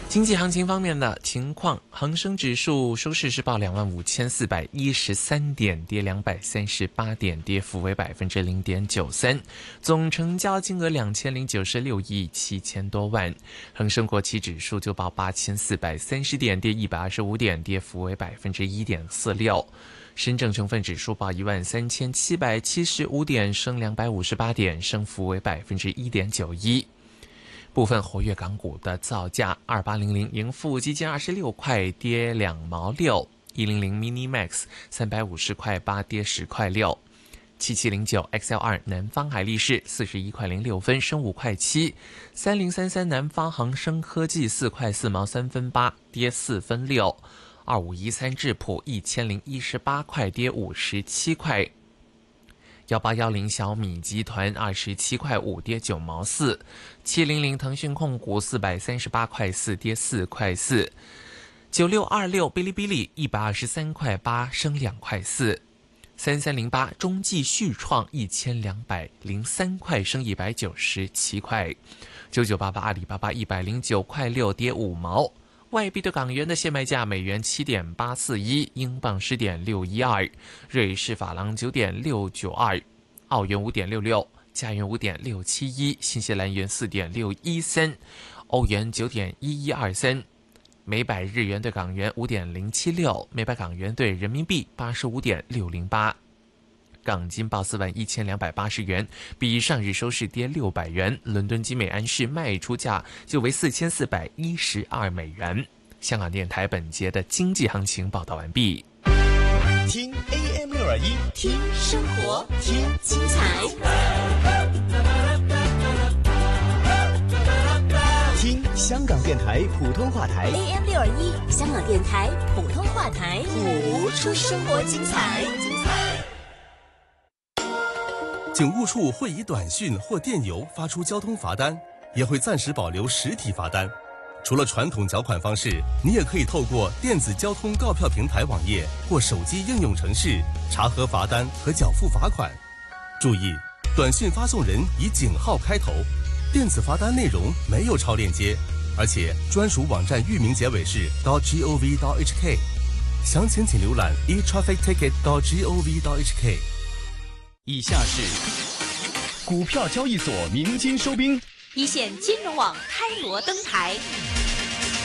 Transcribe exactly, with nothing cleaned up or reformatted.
经济行情方面的情况，恒生指数收市是报两万五千四百一十三点，跌两百三十八点，跌幅为百分之零点九三，总成交金额两千零九十六亿七千多万。恒生国企指数就报八千四百三十点，跌一百二十五点，跌幅为百分之一点四六。深证成分指数报一万三千七百七十五点，升两百五十八点，升幅为百分之一点九一。部分活跃港股的造价，二八零零盈富基金二十六块，跌两毛六；一零零 Mini Max 三百五十块八，跌十块六；七七零九 X L 二 南方海力士四十一块零六分，升五块七；三零三三南方恒生科技四块四毛三分八，跌四分六；二五一三智普一千零一十八块，跌五十七块。幺八幺零小米集团二十七块五，跌九毛四；七零零腾讯控股四百三十八块四，跌四块四；九六二六哔哩哔哩一百二十三块八，升两块四；三三零八中继续创一千两百零三块，升一百九十七块；九九八八阿里巴巴一百零九块六，跌五毛。外币对港元的现卖价：美元七点八四一，英镑十点六一二，瑞士法郎九点六九二，澳元五点六六，加元五点六七一，新西兰元四点六一三，欧元九点一一二三，每百日元对港元五点零七六，每百港元对人民币八十五点六零八。港金报四万一千两百八十元，比上日收市跌六百元。伦敦金美安士卖出价就为四千四百一十二美元。香港电台本节的经济行情报道完毕。 听 A M 六二一， 听生活， 听精彩， 听香港电台普通话台 A M 六二一，香港电台普通话台， 谱出生活精彩。 警务处会以短讯或电邮发出交通罚单，也会暂时保留实体罚单。除了传统缴款方式，你也可以透过电子交通告票平台网页或手机应用程式查核罚单和缴付罚款。注意，短讯发送人以井号开头，电子罚单内容没有超链接，而且专属网站域名结尾是 .gov.hk。详情请浏览 e traffic ticket dot gov dot h k。 以下是股票交易所鸣金收兵， 一线金融网开锣登台，